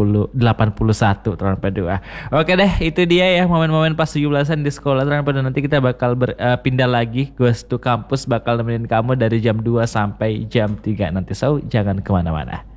81 tahun kedua. Oke deh, itu dia ya momen-momen pas 17-an di sekolah. Pada nanti kita bakal pindah lagi Ghost to Campus, bakal nemenin kamu dari jam 2 sampai jam 3 nanti. So, jangan kemana-mana.